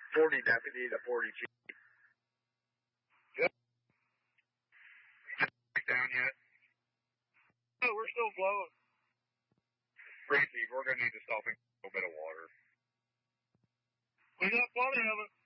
40 deputy to 40 chief. Yep. Down yet? No, we're still blowing. Gracie, we're going to need to stop and get a little bit of water. We got plenty of it.